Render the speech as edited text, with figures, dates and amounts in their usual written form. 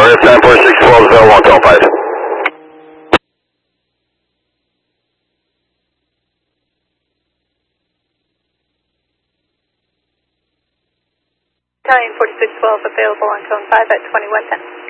RF 94612 available on call 5. Italian 4612 available on cone 5 at 2110.